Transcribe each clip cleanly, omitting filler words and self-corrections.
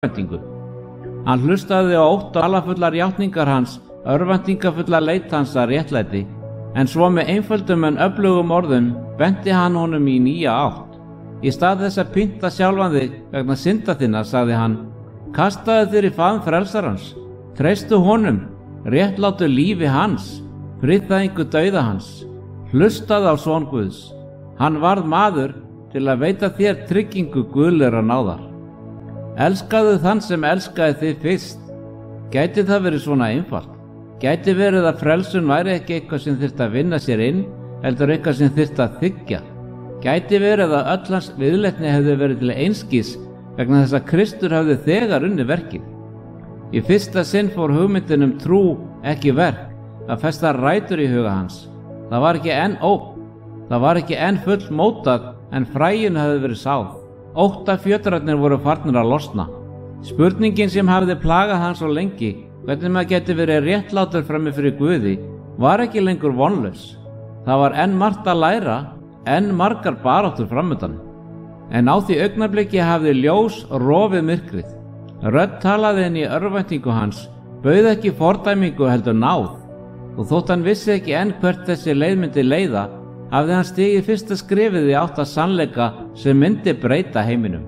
örvæntingu. Hann hlustaði á óttalafullar játningar hans, örvæntingafullar leit hans að réttlæti, en svo með einföldum en öflugum orðum benti hann honum í nýja átt. Í stað þess að pynta sjálfan þig vegna synda þinna, sagði hann, kastaðu þér í faðm frelsarans, treystu honum, réttlátu lífi hans, friðþægingu dauða hans, hlustaðu á son Guðs. Hann varð maður til að veita þér tryggingu guðlegrar náðar. Elskaðu þann sem elskaði þig fyrst. Gæti það verið svona einfalt? Gæti verið að frelsun væri ekki eitthvað sem þyrfti að vinna sér inn, heldur eitthvað sem þyrfti að þiggja? Gæti verið að öll hans viðleitni hefði verið til einskis vegna þess að Kristur hefði þegar unnið verkið? Í fyrsta sinn fór hugmyndin trú, ekki verk, að festa rætur í huga hans. Það var ekki enn full mótað, en fræin hefði verið sáð. Óttafjötrarnir voru farnir að losna. Spurningin sem hafði plagað hann svo lengi, hvernig maður geti verið réttlátur frammi fyrir Guði, var ekki lengur vonlaus. Það var enn margt að læra, enn margar baráttur framundan. En á því augnablikki hafði ljós rofið myrkrið. Rödd talaði inn í örvæntingu hans, bauð ekki fordæmingu heldur náð. Og þótt hann vissi ekki enn hvert þessi leið myndi leiða, hafði hann stigið fyrsta skrefið í átt að sannleika sem myndi breyta heiminum.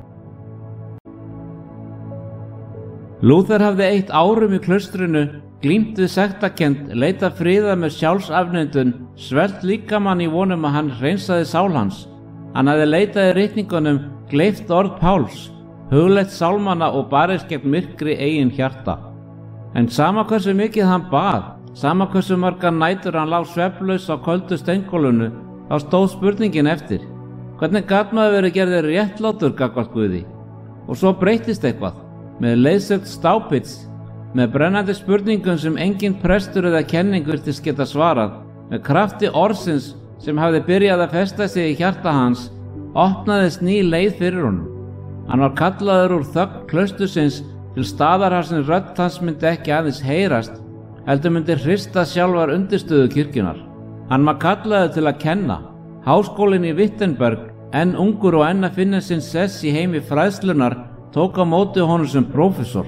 Lúther hafði eytt árum í klaustrinu, glímt við sektarkennd, leitað friðar með sjálfsafneitun, svelt líkamann í vonum að hann hreinsaði sál hans. Hann hafði leitað í ritningunum, gleypt orð Páls, hugleitt sálmana og barist gegn myrkri eigin hjarta. En sama hversu mikið hann bað, sama hversu margar nætur hann lá svefnlaus á köldu steingólfinu, þá stóð spurningin eftir. Hvernig gat maður verið gerður réttlátur gagnvart Guði? Og svo breyttist eitthvað, með leiðsögn stápits, með brennandi spurningum sem engin prestur eða kenning virtist geta svarað, með krafti orðsins sem hafði byrjað að festa sig í hjarta hans, opnaðist ný leið fyrir honum. Hann var kallaður úr þögn klaustursins til staðar þar sem rödd hans myndi ekki aðeins heyrast, heldur myndi hrista sjálfar undirstöðu kirkjunar. Hann var kallaður til að kenna. Háskólinn í Wittenberg, enn ungur og enn að finna sinn sess í heimi fræðslunar, tók á móti honum sem prófessor.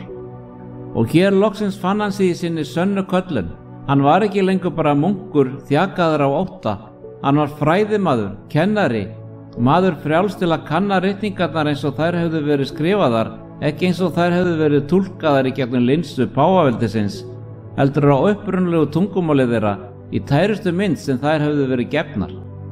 Og hér loksins fann hann sig í sinni sönnu köllun. Hann var ekki lengur bara munkur, þjakaður á ótta. Hann var fræðimaður, kennari, maður frjáls til að kanna ritningarnar eins og þær hefðu verið skrifaðar, ekki eins og þær hefðu verið túlkaðar í gegnum linsu páfaveldisins, heldur á upprunalegu tungumáli þeirra, í tærustu mynd sem þær hefðu verið gefnar.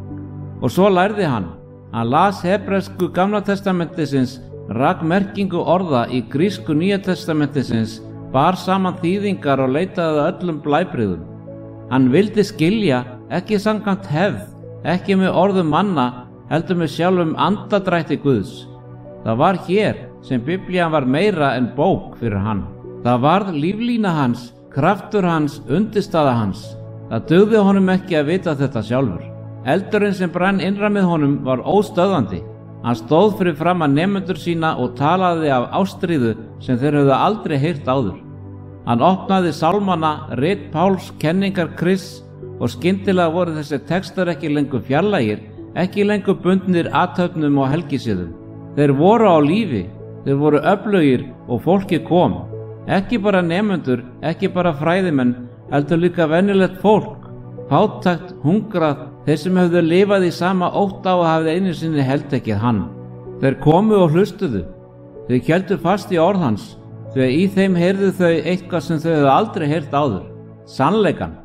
Og svo lærði hann. Hann las hebresku Gamla testamentisins, rak merkingu orða í grísku Nýja testamentisins, bar saman þýðingar og leitaði að öllum blæbrigðum. Hann vildi skilja, ekki samkvæmt hefð, ekki með orðum manna, heldur með sjálfum andadrætti Guðs. Það var hér sem Biblían var meira en bók fyrir hann. Það varð líflína hans, kraftur hans, undirstaða hans. Það dugði honum ekki að vita þetta sjálfur. Eldurinn sem brann innra með honum var óstöðvandi. Hann stóð fyrir framan nemendur sína og talaði af ástríðu sem þeir höfðu aldrei heyrt áður. Hann opnaði sálmana, rit Páls, kenningar Krists og skyndilega voru þessi textar ekki lengur fjarlægir, ekki lengur bundnir athöfnum og helgisiðum. Þeir voru á lífi, þeir voru öflugir og fólki kom. Ekki bara nemendur, ekki bara fræðimenn, heldur líka venjulegt fólk, fátækt, hungrað, þeir sem höfðu lifað í sama ótta og hafði einu sinni heltekið hann. Þeir komu og hlustuðu. Þeir héldu fast í orð hans, því að í þeim heyrðu þau eitthvað sem þau höfðu aldrei heyrt áður, sannleikann.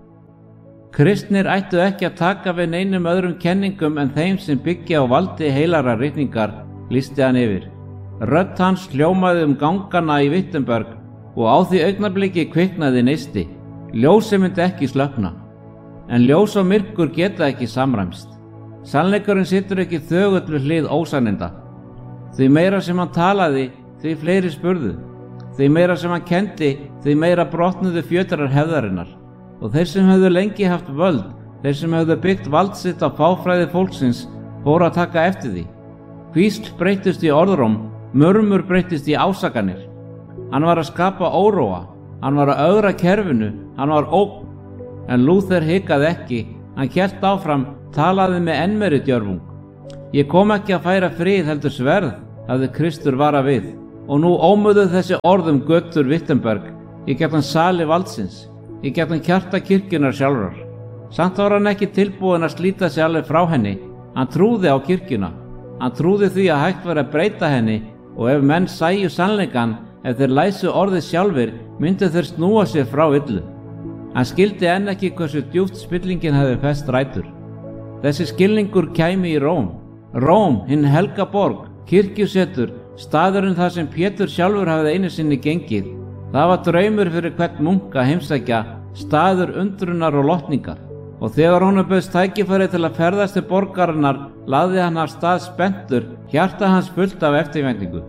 Kristnir ættu ekki að taka við neinum öðrum kenningum en þeim sem byggja á valdi heilagra ritningar, lýsti hann yfir. Rödd hans hljómaði gangana í Wittenberg og á því augnabliki kviknaði neisti. Ljósið myndi ekki slökkna, en ljós og myrkur geta ekki samræmst. Sannleikurinn situr ekki þögull við hlið ósanninda. Því meira sem hann talaði, því fleiri spurðu. Því meira sem hann kendi, því meira brotnuðu fjötrar hefðarinnar. Og þeir sem höfðu lengi haft völd, þeir sem höfðu byggt vald sitt á fáfræði fólksins, fóru að taka eftir því. Hvísl breyttist í orðróm, murmur breyttist í ásakanir. Hann var að skapa óróa, hann var að ögra kerfinu, hann var ógn. En Lúther hikaði ekki, hann hélt áfram, talaði með enn meiri djörfung. Ég kom ekki að færa frið heldur sverð, hafði Kristur varað við. og nú ómuðu þessi orðum götur Wittenberg í gegnum sali valdsins, í gegnum hjarta kirkjunnar sjálfrar. Samt var hann ekki tilbúinn að slíta sig alveg frá henni. Hann trúði á kirkjuna. Hann trúði því að hægt væri að breyta henni, og ef menn sæju sannleikann, ef þeir læsu orðið sjálfir, myndu þeir snúa sér frá illu. Hann skildi enn ekki hversu djúpt spillingin hefði fest rætur. Þessi skilningur kæmi í Róm. Róm, hinn helga borg, kirkjusetur, staðurinn þar sem Pétur sjálfur hafði einu sinni gengið. Það var draumur fyrir hvern munk að heimsækja, staður undrunar og lotningar. Og þegar honum bauðst tækifæri til að ferðast til borgarinnar, lagði hann af stað spenntur, hjarta hans fullt af eftirvæntingu.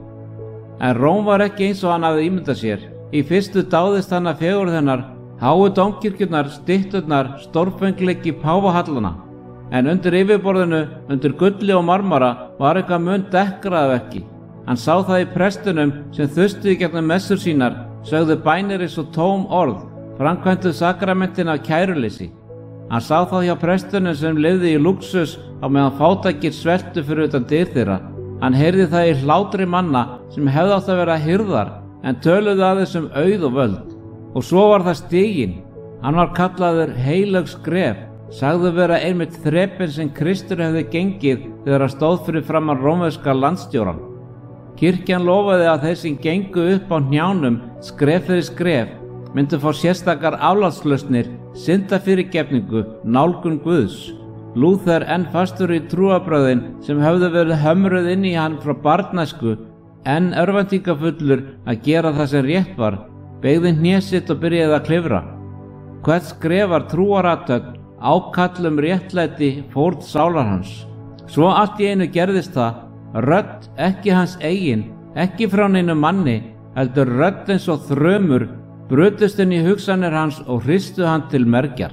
En Róm var ekki eins og hann hafði ímyndað sér. Í fyrstu dáðist hann af fegurð hennar, háu dómkirkjurnar, stytturnar, stórfengleiki páfahallana. En undir yfirborðinu, undir gulli og marmara, var eitthvað mun dekkra af verki. Hann sá það í prestunum sem þustu í gegnum messur sínar, sögðu bænir eins og tóm orð, framkvæmdu sakramentin af kæruleysi. Hann sá það hjá prestunum sem lifði í luxus á meðan fátækir sveltu fyrir utan dyr þeirra. Hann heyrði það í hlátri manna sem hefði átt að vera hirðar, en töluðu aðeins auð og völd. Og svo var það stiginn. Hann var kallaður heilög skref, sagðu vera einmitt þrepin sem Kristur hefði gengið þegar hann stóð fyrir framan rómverska landstjóran. Kirkjan lofaði að þeir sem gengu upp á hnjánum skref fyrir skref myndu fá sérstakar aflátslausnir, syndafyrirgefningu, nálgun Guðs. Lúther, enn fastur í trúarbrögðin sem höfðu verið hömruð inn í hann frá barnæsku, enn örvæntingafullur að gera það sem rétt var, beygði hné sitt og byrjaði að klifra. Hvert skref var trúarathöfn, ákall réttlæti, fórn sálar hans. Svo allt í einu gerðist það, rödd ekki hans eigin, ekki frá neinu manni, heldur rödd eins og þrömur, brutust inn í hugsanir hans og hristu hann til mergjar.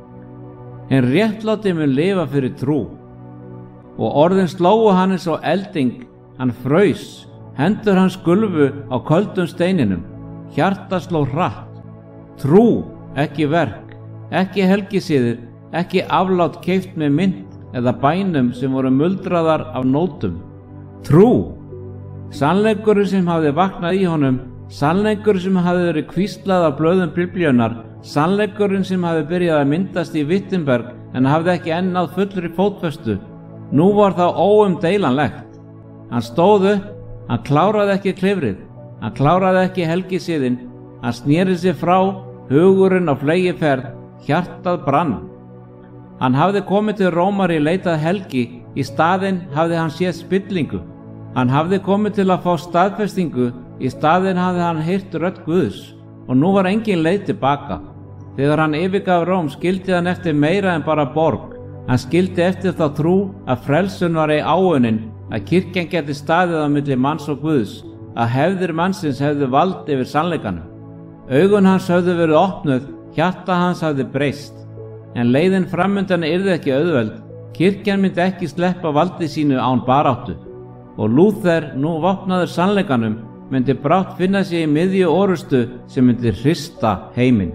En réttláti mun lifa fyrir trú. Og orðin slógu hann eins og elding, hann fraus, hendur hans gulfu á köldum steininum, hjarta sló hratt. Trú, ekki verk, ekki helgisiðir, ekki aflát keypt með mynt eða bænum sem voru muldraðar af nótum. Trú, sannleikurinn sem hafði vaknað í honum, sannleikurinn sem hafði verið hvíslað af blöðum Biblíunnar, sannleikurinn sem hafði byrjað að myndast í Wittenberg en hafði ekki enn náð fullri fótfestu. Nú var það óumdeilanlegt. Hann stóð upp, hann kláraði ekki klifrið, hann kláraði ekki helgisiðinn, hann sneri sig frá, hugurinn á fleygiferð, hjartað brann. Hann hafði komið til Rómar í leitað helgi, í staðinn hafði hann séð spillingu. Hann hafði komið til að fá staðfestingu, í staðinn hafði hann heyrt rödd Guðs, og nú var engin leið tilbaka. Þegar hann yfirgaf Róm skildi hann eftir meira en bara borg. Hann skildi eftir þá trú að frelsun var í áunin, að kirkjan geti staðið á milli manns og Guðs, að hefðir mannsins hefðu vald yfir sannleikanum. Augun hans höfðu verið opnuð, hjarta hans hafði breyst. En leiðin framundan yrði ekki auðveld, kirkjan myndi ekki sleppa valdi sínu án baráttu. Og Lúther, nú vopnaður sannleikanum, myndi brátt finna sig í miðju orustu sem myndi hrista heiminn.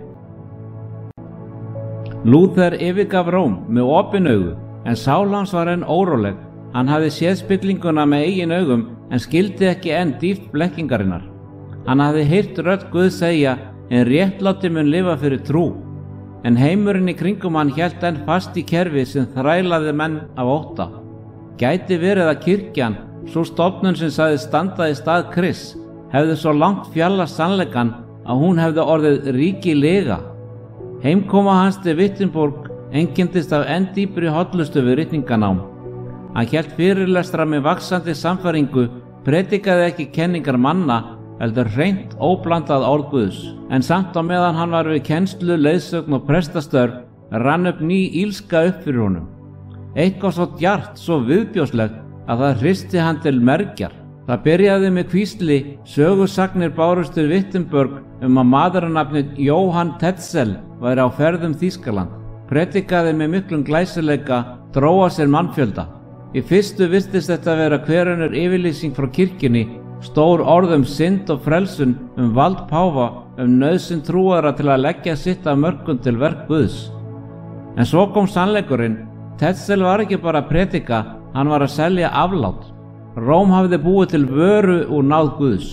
Lúther yfirgaf Róm með opin augu, en sál hans var enn óróleg. Hann hafði séð spillinguna með eigin augum, en skildi ekki enn dýpt blekkingarinnar. Hann hafði heyrt rödd Guð segja, en réttláti mun lifa fyrir trú. En heimurinn í kringum hann hélt enn fast í kerfi sem þrælaði menn af ótta. Gæti verið að kirkjan, svo stofnun sem sagði standa í stað Krists, hefði svo langt fjallast sannleikann að hún hefði orðið ríkilega. Heimkoma hans til Wittenberg einkenndist af enn dýpri hollustu við ritninganám. Hann hélt fyrirlestra með vaxandi sannfæringu, predikaði ekki kenningar manna, heldur hreint óblandað orð Guðs. En samt á meðan hann var við kennslu, leiðsögn og prestastörf, rann upp ný ílska upp fyrir honum. Eitthvað svo djart, svo viðbjóðslegt að það hristi hann til mergjar. Það byrjaði með hvísli, sögusagnir bárust til Wittenberg að maðurinn Jóhann Tetzel væri á ferðum Þýskaland, predikaði með miklum glæsileika, dróa sér mannfjölda. Í fyrstu virtist þetta vera hverjunur yfirlýsing frá kirkjunni, stór orð synd og frelsun, vald páfa, nauðsyn trúara til að leggja sitt af mörkum til verk Guðs. En svo kom sannleikurinn. Tetzel var ekki bara að predika, hann var að selja aflát. Róm hafði búið til vöru úr náð Guðs.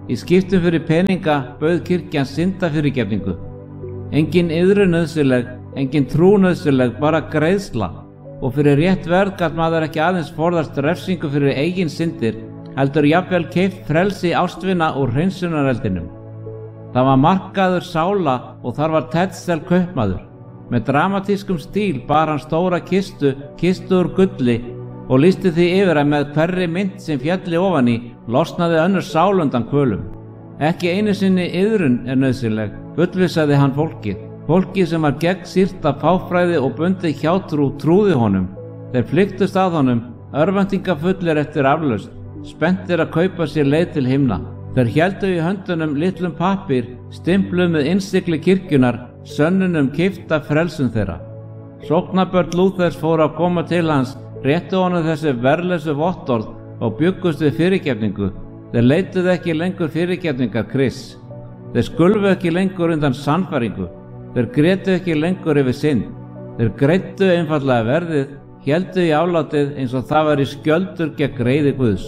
Í skiptum fyrir peninga bauð kirkjan syndafyrirgefningu. Engin iðrun nauðsynleg, engin trú nauðsynleg, bara greiðsla. Og fyrir rétt verð gat maður ekki aðeins forðast refsingu fyrir eigin syndir, heldur jafnvel keypt frelsi ástvina úr hreinsunareldinum. Það var markaður sála og þar var Tetzel kaupmaður. Með dramatískum stíl bar hann stóra kistu úr gulli og lýsti því yfir að með hverri mynt sem fjalli ofan í losnaði önnur sál undan kvölum. Ekki einu sinni iðrun nauðsynleg, fullvissaði hann fólkið. Fólkið sem var gegnsýrt af fáfræði og bundið hjátrú trúði honum. Þeir flykktust að honum, örvæntingafullir eftir aflausn, spenntir að kaupa sér leið til himna. Þeir héldu í höndunum litlum pappír, stimpluð með innsigli kirkjunar, sönnunum keypta frelsun þeirra. Sóknarbörn Lúthers fóru að koma til hans, réttu honum þessi verðlausu vottorð og bjuggust við fyrirgefningu. Þeir leituðu ekki lengur fyrirgefningar Krists. Þeir skulfu ekki lengur undan sannfæringu. Þeir grétu ekki lengur yfir synd. Þeir greiddu einfaldlega verðið, héldu í aflátið eins og það var í skjöldur gegn reiði Guðs.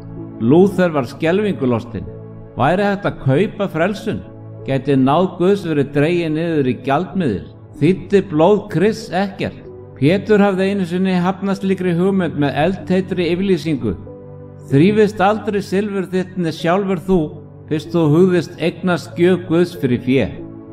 Lúther var skelfingu lostinn. Væri hægt að kaupa frelsun? Gæti náð Guðs verið dregið niður í gjaldmiðil? Þýddi blóð Krists ekkert? Pétur hafði einu sinni hafnað slíkri hugmynd með eldheitri yfirlýsingu. Þrífist aldrei silfur þitt né sjálfur þú, fyrst þú hugðist eignast gjöf Guðs fyrir fé.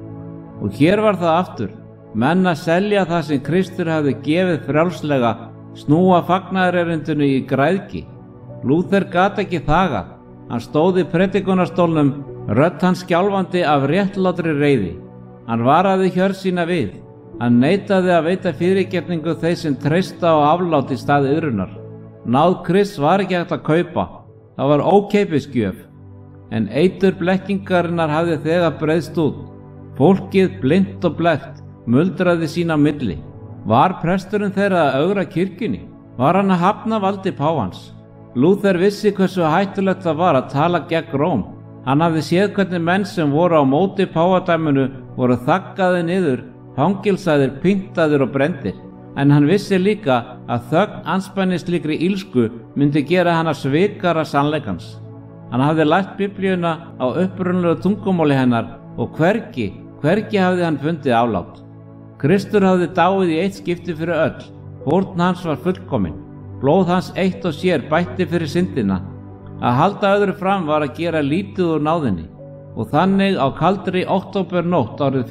Og hér var það aftur, menn að selja það sem Kristur hafði gefið frjálslega, snúa fagnaðarerindinu í græðgi. Lúther gat ekki þagað. Hann stóð í predikunarstólnum, rödd hans skjálfandi af réttlátri reiði. Hann varaði hjörð sína við. Hann neitaði að veita fyrirgefningu þeir sem treysta á aflát í stað iðrunar. Náð Krists var ekki hægt að kaupa. Það var ókeypis gjöf. En eitur blekkingarinnar hafði þegar breiðst út. Fólkið, blint og blekkt, muldraði sín á milli. Var presturinn þeirra að ögra kirkjunni? Var hann að hafna valdi páfans? Lúther vissi hversu hættulegt það var að tala gegn Róm. Hann hafði séð hvernig menn sem voru á móti páfadæminu voru þaggaði niður, fangilsaðir, pyntaðir og brenndir. En hann vissi líka að þögn andspænis slíkri illsku myndi gera hana svikara sannleikans. Hann hafði lært Biblíuna á upprunalegu tungumáli hennar og hvergi hafði hann fundið aflát. Kristur hafði dáið í eitt skipti fyrir öll. Fórn hans var fullkomin. Blóð hans eitt og sér bætti fyrir syndina. Að halda öðru fram var að gera lítið úr náðinni. Og þannig á kaldri októbernótt árið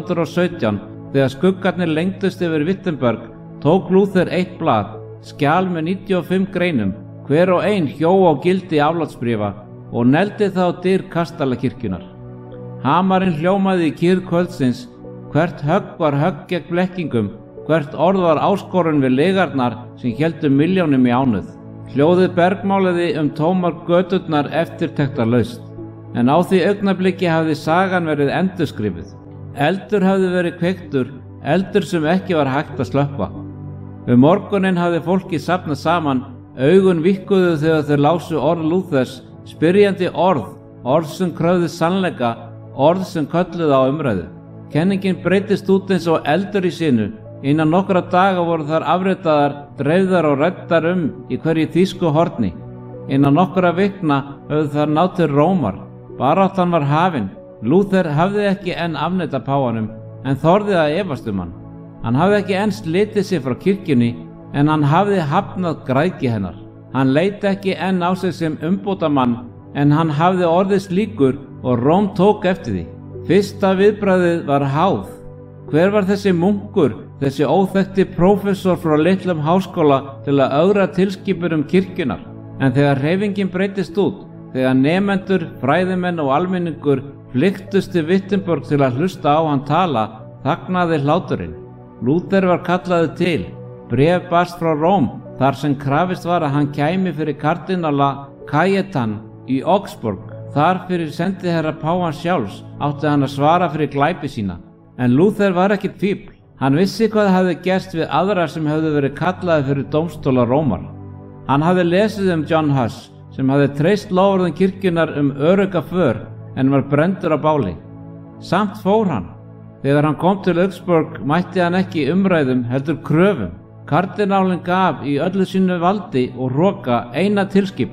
1517, þegar skuggarnir lengdust yfir Wittenberg, tók Lúther eitt blað, skjal með 95 greinum, hver og ein hjó á gildi aflátsbréfa og neldi það á dyr kastalakirkjunar. Hamarinn hljómaði í kyrrð kvöldsins, hvert högg var högg gegn blekkingum, hvert orð var áskorun við legarnar sem héldu milljónum í ánauð. Hljóðið bergmálaði tómar göturnar eftirtektarlaust, en á því augnabliki hafði sagan verið endurskrifuð. Eldur hafði verið kveiktur, eldur sem ekki var hægt að slökkva. Morguninn hafði fólki safnað saman, augun vikkuðu þegar þau lásu orð Lúthers, spyrjandi orð sem kröfðu sannleika, orð sem kölluðu á umræðu. Kenningin breytist út eins og eldur í sinu. Innan nokkra daga voru þar afritaðar, dreifðar og ræddar í hverju þýsku horni. Innan nokkra vikna höfðu þar náð til Rómar. Baráttan var hafin. Lúther hafði ekki enn afneitað páfanum, en þorði að efast hann. Hann hafði ekki enn slitið sig frá kirkjunni, en hann hafði hafnað græðgi hennar. Hann leit ekki enn á sig sem umbótamann, en hann hafði orðið slíkur og Róm tók eftir því. Fyrsta viðbragðið var háð. Hver var þessi munkur, þessi óþekkti prófessor frá litlum háskóla til að ögra tilskipunum kirkjunar? En þegar hreyfingin breytist út, þegar nemendur, fræðimenn og almenningur flykktust til Wittenberg til að hlusta á hann tala, þagnaði hláturinn. Lúther var kallaður til. Bréf barst frá Róm, þar sem krafist var að hann kæmi fyrir kardinala Cajetan í Augsburg. Þar fyrir sendiherra páfans sjálfs átti hann að svara fyrir glæpi sína. En Lúther var ekkert fífl. Hann vissi hvað hafði gerst við aðra sem hefðu verið kallaði fyrir dómstóla Rómar. Hann hafði lesið John Huss, sem hafði treyst loforðum kirkjunar örugga för, en var brenndur á báli. Samt fór hann. Þegar hann kom til Augsburg mætti hann ekki umræðum heldur kröfum. Kardinálinn gaf í öllu sínu valdi og hroka eina tilskipun.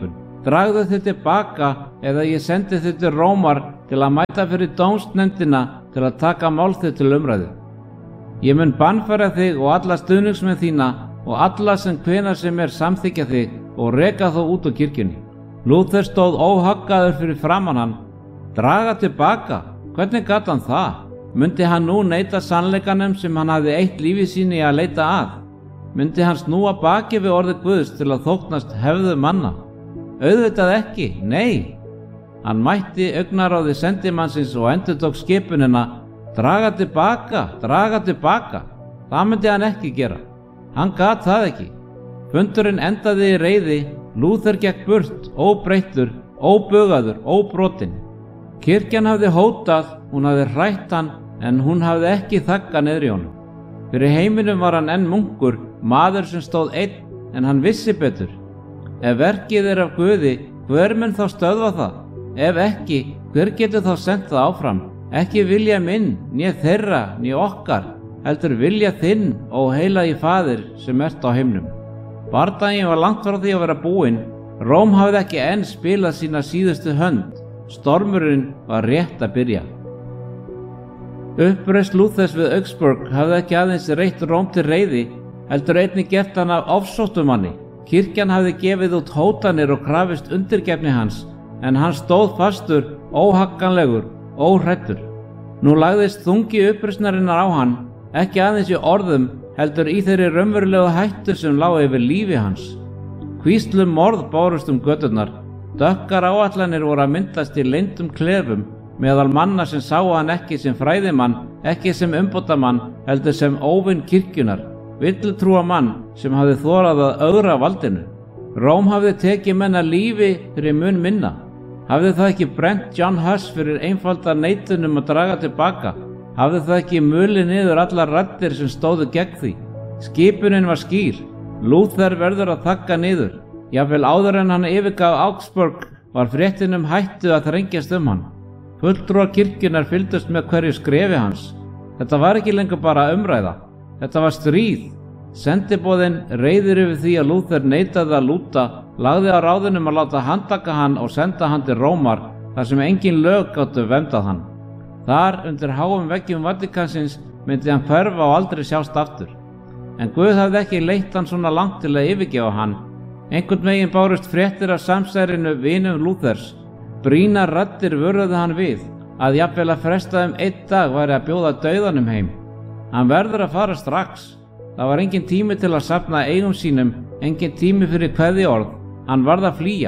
Dragðu þið tilbaka eða ég sendi þið til Rómar til að mæta fyrir dómsnefndina til að taka mál þið til umræðu. Ég mun bannfæra þig og alla stuðningsmenn þína og alla sem hvenær sem samþykkja þig og reka þá út úr kirkjunni. Lúther stóð óhaggaður fyrir framan hann. Draga tilbaka? Hvernig gat hann það? Mundi hann nú neita sannleikanum sem hann hafði eytt lífi sínu í að leita að? Mundi hann snúa baki við orði Guðs til að þóknast hefðu manna? Auðvitað ekki, nei. Hann mætti augnaráði sendimannsins og endurtók skipunina: draga tilbaka, draga tilbaka. Það myndi hann ekki gera. Hann gat það ekki. Fundurinn endaði í reiði. Lúther gekk burt, óbreyttur, óbugaður, óbrotinn. Kirkjan hafði hótað, hún hafði hrætt hann, en hún hafði ekki þaggað niður í honum. Fyrir heiminum var hann enn munkur, maður sem stóð einn, en hann vissi betur. Ef verkið af Guði, hver mun þá stöðva það? Ef ekki, hver getur þá sent það áfram? Ekki vilja minn, né þeirra, né okkar, heldur vilja þinn, ó heilagi Faðir sem ert á himnum. Bardaginn var langt frá því að vera búinn. Róm hafði ekki enn spilað sína síðustu hönd. Stormurinn var rétt að byrja. Uppreisn Lúthers við Augsburg hafði ekki aðeins reitt Róm til reiði, heldur einnig gert hann af ofsóttumanni. Kirkjan hafði gefið út hótanir og krafist undirgefni hans, en hann stóð fastur, óhagganlegur, óhræddur. Nú lagðist þungi uppreisnarinnar á hann, ekki aðeins í orðum, heldur í þeirri raunverulegu hættu sem lá yfir lífi hans. Hvíslum morð bárust göturnar. Dökkar áætlanir voru að myndast í leyndum klefum meðal manna sem sáu hann ekki sem fræðimann, ekki sem umbótamann, heldur sem óvin kirkjunar, villutrúa mann sem hafði þorað að ögra valdinu. Róm hafði tekið menn að lífi fyrir mun minna. Hafði það ekki brent John Huss fyrir einfaldar neitunum að draga tilbaka? Hafði það ekki mulið niður allar raddir sem stóðu gegn því? Skipunin var skýr. Lúther verður að þagga niður. Jafnvel áður en hann yfirgaf Augsburg var fréttin hættu að þrengjast hann. Fulltrúar kirkjunar fylgdust með hverju skrefi hans. Þetta var ekki lengur bara umræða. Þetta var stríð. Sendiboðinn, reiðir yfir því að Lúther neitaði að lúta, lagði á ráðunum að láta handtaka hann og senda hann til Rómar, þar sem engin lög gátu verndað hann. Þar, undir háum veggjum Vatikansins, myndi hann hverfa og aldrei sjást aftur. En Guð hafði ekki leitt hann svona langt til að yfirgefa hann. Einhvern veginn bárust fréttir af samsærinu vinum Lúthers. Brýnar raddir vöruðu hann við, að jafnvel að fresta einn dag væri að bjóða dauðanum heim. Hann verður að fara strax. Það var engin tími til að safna eigum sínum, engin tími fyrir kveðjuorð. Hann varð að flýja.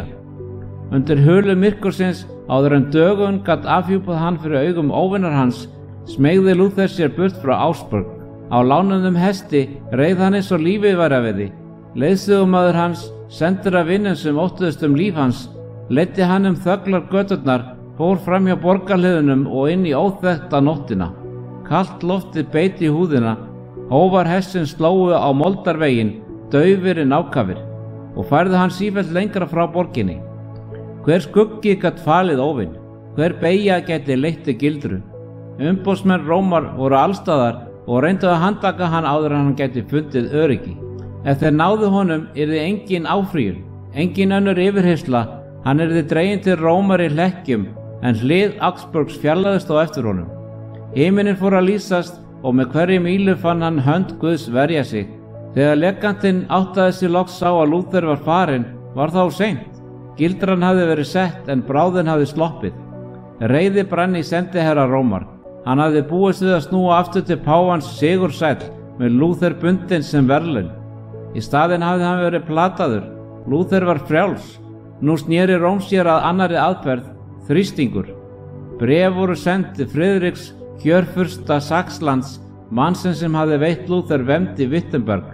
Undir hulu myrkursins, áður en dögun gat afhjúpað hann fyrir augum óvinar hans, smeygði Lúther sér burt frá Augsburg. Á lánuðum hesti reið hann eins og lífið væri að veði. Leiðsögumaður hans, sendur af vinnum sem óttuðust líf hans, leiddi hann þöglar göturnar, fór fram hjá borgarhliðunum og inn í óþekkta nóttina. Kalt loftið beit í húðina, hófar hestsins slógu á moldarveginn, daufir en ákafir, og færðu hann sífellt lengra frá borginni. Hver skuggi gat falið óvin, hver beygja gæti leitt til gildru. Umboðsmenn Rómar voru allstaðar og reyndu að handtaka hann áður en hann gæti fundið öryggi. Ef þeir náðu honum yrði engin áfrýjun, engin önnur yfirheyrsla, hann yrði dreginn til Rómar í hlekkjum, en hlið Augsburgs fjarlægðist á eftir honum. Himinin fór að lýsast og með hverri mílu fann hann hönd Guðs verja sig. Þegar lekandinn áttaði sig loks á að Lúther var farinn, var það of seint. Gildran hafði verið sett en bráðin hafði sloppið. Reiði brann í sendiherra Rómar. Hann hafði búist við að snúa aftur til páfans sigursæll með Lúther bundinn sem verðlaun. Í staðinn hafði hann verið plataður. Lúther var frjáls. Nú sneri Róm sér að annarri aðferð, þrýstingur. Bréf voru send til Friðriks, kjörfursta Saxlands, mannsins sem hafði veitt Lúther vernd í Wittenberg.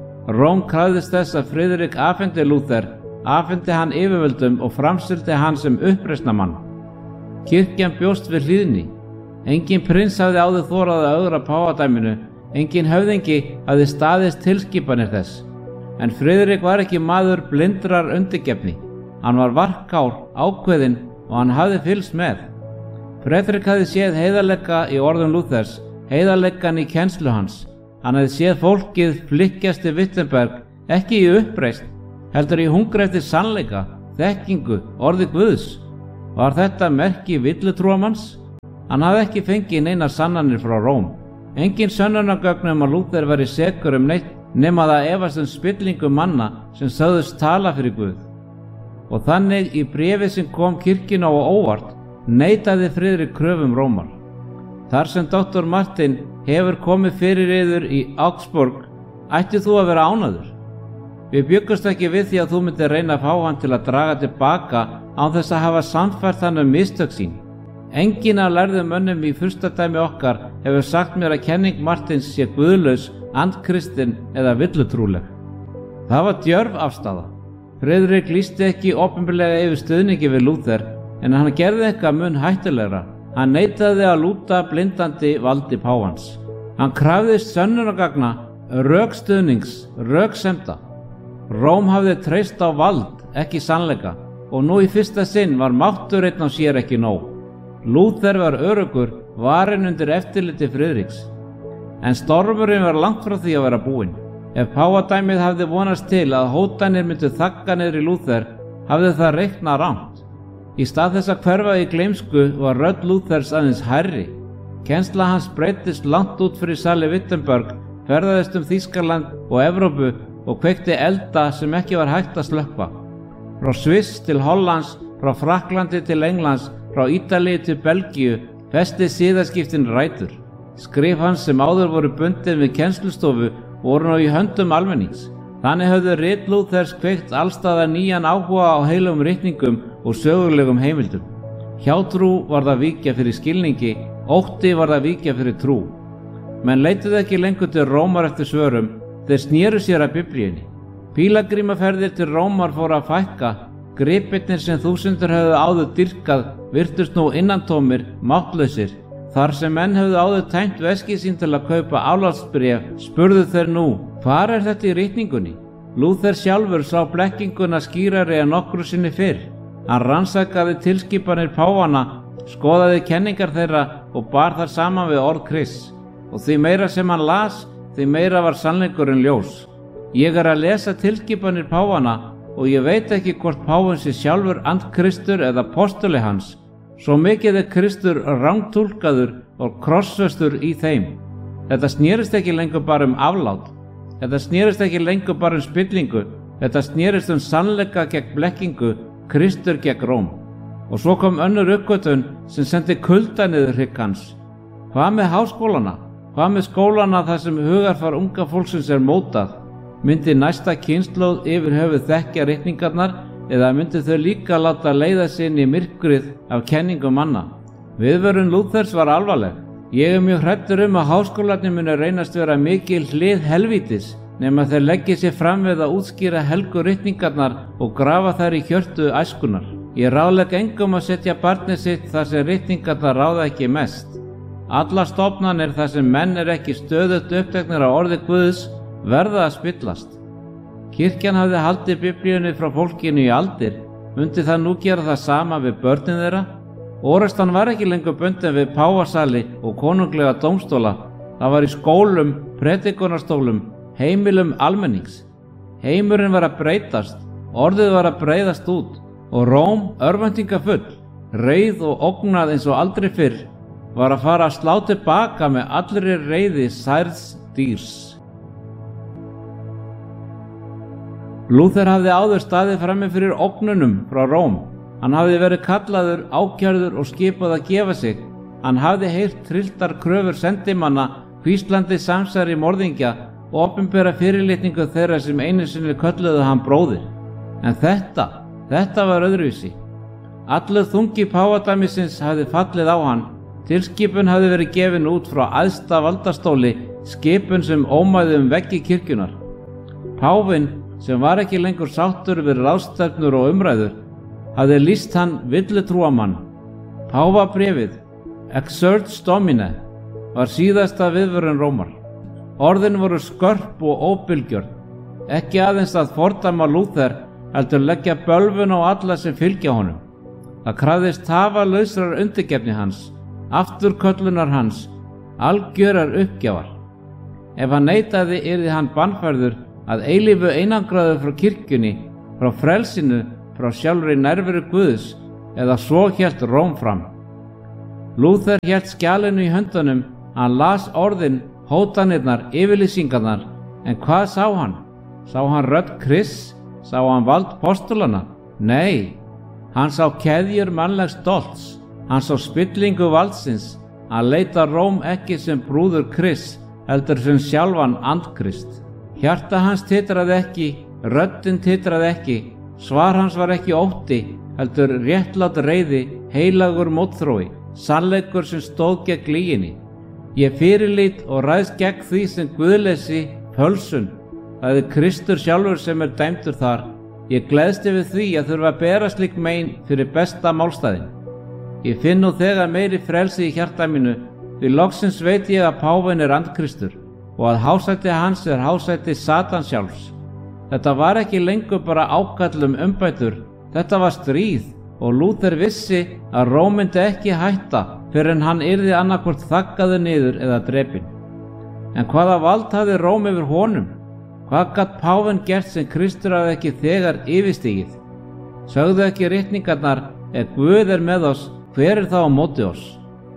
Róm krafðist þess að Friðrik afhendi Lúther, afhendi hann yfirvöldum og framsildi hann sem uppreisnarmann. Kirkjan bjóst við hlýðni. Engin prins hafði áður þorað að ögra páfadæminu, engin höfðingi hafði staðist tilskipanir þess. En Friðrik var ekki maður blindrar undirgefni. Hann var varkár, ákveðinn og hann hafði fylgst með. Friðrik hafði séð heiðarleika í orðum Lúthers, heiðarleikan í kennslu hans. Hann hafði séð fólkið flykkjast til Wittenberg, ekki í uppreisn, heldur í hungri eftir sannleika, þekkingu, orði Guðs. Var þetta merki villutrúamanns? Hann hafði ekki fengið neinar sannanir frá Róm. Engin sönnunargögn að Lúther væri sekur neitt nema það efast spillingu manna sem sögðust tala fyrir Guð. Og þannig í bréfi sem kom kirkjunni á óvart neitaði Friðrik kröfum Rómar. Þar sem Dr. Martin hefur komið fyrir yður í Augsburg, ætti þú að vera ánægður. Við bjuggumst ekki við því að þú myndir reyna að fá hann til að draga tilbaka án þess að hafa samfært hann mistök sín. Enginn af lærðum mönnum í furstadæmi okkar hefur sagt mér að kenning Martins sé guðlaus, andkristin eða villutrúleg. Það var djörf afstaða. Friðrik lýsti ekki opinberlega yfir stuðningi við Lúther, en hann gerði eitthvað mun hættulegra. Hann neitaði að lúta blindandi valdi páfans. Hann krafðist sönnunargagna, rökstuðnings, röksemda. Róm hafði treyst á vald, ekki sannleika, og nú í fyrsta sinn var máttur einn á sér ekki nóg. Lúther var öruggur, varinn undir eftirliti Friðriks. En stormurinn var langt frá því að vera búinn. Ef páfadæmið hafði vonast til að hótanir myndu þagga niður í Lúther, hafði það reiknað rangt. Í stað þess að hverfa í gleymsku var rödd Lúthers aðeins hærri. Kennsla hans breyttist langt út fyrir sali Wittenberg, ferðaðist Þýskaland og Evrópu og kveikti elda sem ekki var hægt að slökkva. Frá Sviss til Hollands, frá Frakklandi til Englands, frá Ítalíu til Belgíu festi siðaskiptin rætur. Skrif hans sem áður voru bundin við kennslustofu voru nú í höndum almennings. Þannig höfðu rit Lúthers kveikt allstaðar nýjan áhuga á heilum ritningum og sögulegum heimildum. Hjátrú var það víkja fyrir skilningi, ótti var það víkja fyrir trú. Menn leituðu ekki lengur til Rómar eftir svörum, þeir snéru sér að Biblíunni. Pílagrímaferðir til Rómar fóru að fækka, gripirnir sem þúsundur höfðu áður dýrkað virtust nú innantómir, máttlausir. Þar sem menn höfðu áður tæmt veskið sín til að kaupa álátsbréf, spurðu þeir nú, hvar er þetta í ritningunni? Lúther sjálfur sá blekkinguna skýrari en nokkru sinni fyrr. Hann rannsakaði tilskipanir páfanna, skoðaði kenningar þeirra og bar þar saman við orð Krists. Og því meira sem hann las, því meira var sannleikurinn ljós. Ég er að lesa tilskipanir páfanna og ég veit ekki hvort páfinn sé sjálfur andkristur eða postuli hans. Svo mikið er Kristur rangtúlkaður og krossfestur í þeim. Þetta snerist ekki lengur bara aflát. Þetta snerist ekki lengur bara spillingu. Þetta snerist sannleika gegn blekkingu, Kristur gegn Róm. Og svo kom önnur uppgötvun sem sendi kulda niður hrygg hans. Hvað með háskólana? Hvað með skólana þar sem hugarfar unga fólksins er mótað? Myndi næsta kynslóð yfir höfuð þekkja ritningarnar eða myndi þau líka láta leiða sig inn í myrkrið af kenningum manna? Viðvörun Lúthers var alvarleg. Ég mjög hræddur að háskólarnir muni reynast vera mikil hlið helvítis nema þeir leggja sér fram við að útskýra helgu ritningarnar og grafa þær í hjörtu æskunar. Ég ráðlegg engum að setja barnið sitt þar sem ritningarnar ráða ekki mest. Allar stofnanir þar sem menn ekki stöðugt uppteknir á orði Guðs verða að spillast. Kirkjan hafði haldið Biblíunni frá fólkinu í aldir, myndi það nú gera það sama við börnin þeirra? Orustan var ekki lengur bundin við páfasali og konunglega dómstóla, það var í skólum, predikunarstólum, heimilum almennings. Heimurinn var að breytast, orðið var að breiðast út og Róm, örvæntingafull, reið og ógnað eins og aldrei fyrr, var að fara að slá tilbaka með allri reiði særðs dýrs. Lúther hafði áður staðið frammi fyrir ógnunum frá Róm. Hann hafði verið kallaður, ákærður og skipað að gefa sig. Hann hafði heyrt trylltar kröfur sendimanna, hvíslandi samsæri morðingja og opinbera fyrirlitningu þeirra sem einu sinni kölluðu hann bróðir. En þetta var öðruvísi. Allur þungi páfadæmisins hafði fallið á hann. Tilskipun hafði verið gefin út frá æðsta valdastóli, skipun sem ómaði veggi kirkjunar. Páfinn, sem var ekki lengur sáttur við ráðstefnur og umræður, hafði lýst hann villutrúamann. Páfabréfið, Exsurge Domine, var síðasta viðvörun Rómar. Orðin voru skörp og óbilgjörn, ekki aðeins að fordæma Lúther, heldur leggja bölvun á alla sem fylgja honum. Það krafðist tafarlausrar undirgefni hans, afturköllunar hans, algjörar uppgjafar. Ef hann neitaði yrði hann bannfærður að eilífu einangraður frá kirkjunni, frá frelsinu, frá sjálfri nærveru Guðs, eða svo hélt Róm fram. Lúther hélt skjalinu í höndunum, hann las orðin, hótanirnar, yfirlýsingarnar, en hvað sá hann? Sá hann rödd Krists? Sá hann vald postulana? Nei, hann sá keðjur mannlegs stolts, hann sá spillingu valdsins, hann leita Róm ekki sem brúður Krists, heldur sem sjálfan andkrist. Hjarta hans titraði ekki, röddin titraði ekki, svar hans var ekki ótti, heldur réttlát reiði, heilagur mótþrói, sannleikur sem stóð gegn lyginni. Ég fyrirlít og ræðst gegn því sem guðleysi, pölsun. Það Kristur sjálfur sem dæmdur þar. Ég gleðst yfir því að þurfa að bera slík mein fyrir besta málstæðin. Ég finn nú þegar meiri frelsi í hjarta mínu, því loksins veit ég að páfinn andkristur og að hásæti hans hásæti Satans sjálfs. Þetta var ekki lengur bara ákall umbætur, þetta var stríð og Lúther vissi að Róm myndi ekki hætta fyrr en hann yrði annaðhvort þaggaður niður eða drepinn. En hvaða vald hafði Róm yfir honum? Hvað gat páfinn gert sem Kristur hafði ekki þegar yfirstigið? Sögðu ekki ritningarnar, ef Guð með oss, hver þá á móti oss?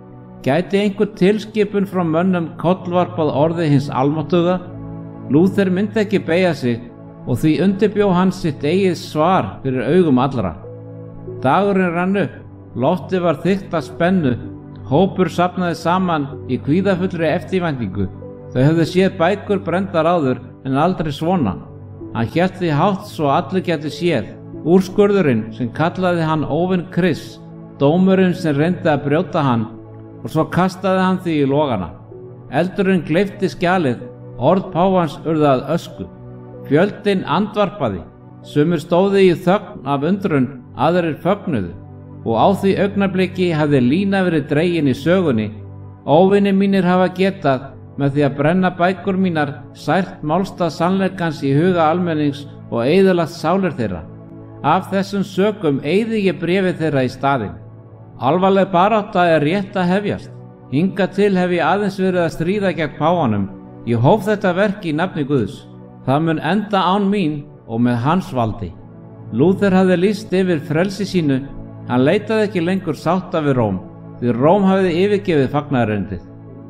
Gæti einhver tilskipun frá mönnum kollvarpað orði hins almáttuga? Lúther myndi ekki beygja sig og því undirbjó hann sitt eigið svar fyrir augum allra. Dagurinn rann upp, loftið var þykkt af spennu, hópur safnaði saman í kvíðafullri eftirvæntingu. Þau höfðu séð bækur brenndar áður en aldrei svona. Hann hélt því hátt svo allir gætu séð, úrskurðurinn sem kallaði hann óvin Krists, dómurinn sem reyndi að brjóta hann, og svo kastaði hann því í logana. Eldurinn gleypti skjalið, orð páfans urðu að ösku. Fjöldinn andvarpaði, sumir stóðu í þögn af undrun, aðrir fögnuðu, og á því augnabliki hafði lína verið dregin í sögunni. Óvinir mínir hafa getað, með því að brenna bækur mínar, sært málstað sannleikans í huga almennings og eyðilagt sálir þeirra. Af þessum sökum eyði ég bréfið þeirra í staðinn. Alvarleg barátta rétt að hefjast. Hingað til hef ég aðeins verið að stríða gegn páfanum. Ég hóf þetta verk í nafni Guðs. Það mun enda án mín og með hans valdi. Lúther hafði lýst yfir frelsi sínu. Hann leitaði ekki lengur sátta við Róm, því Róm hafði yfirgefið fagnaðarerindið.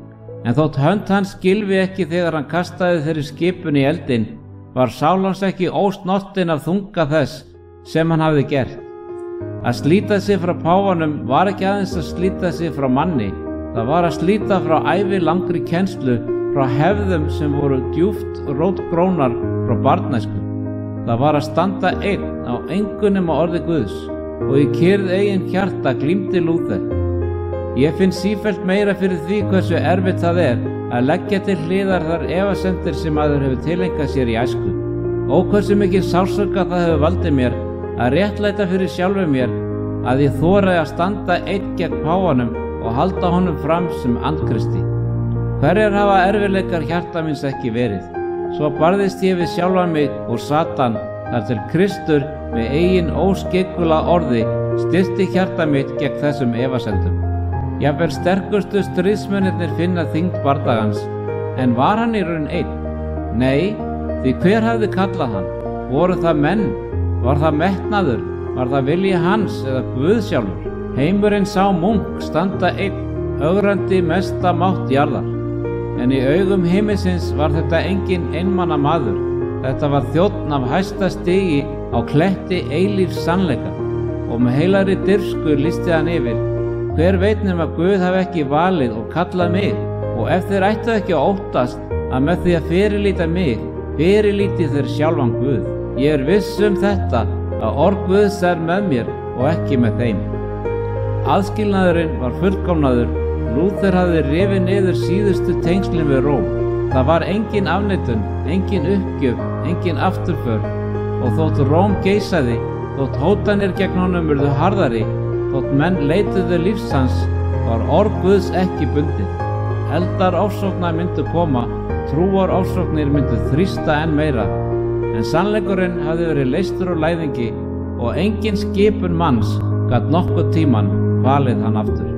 En þótt hönd hans skilvi ekki þegar hann kastaði þeirri skipun í eldinn, var sál hans ekki ósnortin af þunga þess sem hann hafði gert. Að slíta sig frá páfanum var ekki aðeins að slíta sig frá manni, það var að slíta frá ævi langri kennslu, frá hefðum sem voru djúpt rótgrónar frá barnæsku. Það var að standa einn á engu nema orði Guðs, og í kyrrð eigin hjarta glímdi Lúther. Ég finn sífellt meira fyrir því hversu erfitt það að leggja til hliðar þar efasemdir sem maður hefur tileinkað sér í æsku. Og hversu mikið sársauka það hefur valdið mér að réttlæta fyrir sjálfum mér að ég þoraði að standa einn gegn páfanum og halda honum fram sem andkristi. Hverjar hafa erfiðleikar hjarta míns ekki verið? Svo barðist ég við sjálfan mig og Satan þar til Kristur með eigin óskeggula orði styrkti hjarta mitt gegn þessum efasemdum. Jafnvel sterkustu stríðsmennirnir finna þyngd bardagans, en var hann í raun einn? Nei, því hver hafði kallað hann? Voru það menn? Var það metnaður? Var það vilji hans eða Guð sjálfur? Heimurinn sá munk standa einn, ögrandi mesta mátt jarðar. En í augum himinsins var þetta engin einmanna maður. Þetta var þjónn af hæsta stigi á kletti eilífs sannleika, og með heilari dirfsku lýsti hann yfir: hver veit nema Guð hafi ekki valið og kallað mig, og ef þeir ættu ekki að óttast að með því að fyrirlíta mig, fyrirlíti þeir sjálfan Guð. Ég viss þetta, að orð Guðs með mér og ekki með þeim. Aðskilnaðurinn var fullkomnaður. Lúther hafði rifið niður síðustu tengslin við Róm. Það var engin afneitun, engin uppgjöf, engin afturför, og þótt Róm geisaði, þótt hótanir gegn honum urðu harðari, þótt menn leituðu lífs hans, var orð Guðs ekki bundið. Eldar ofsóknar myndu koma, trúar ofsóknir myndu þrýsta enn meira, en sannleikurinn hafði verið leystur úr læðingi og engin skipun manns gat nokkuð tíman valið hann aftur.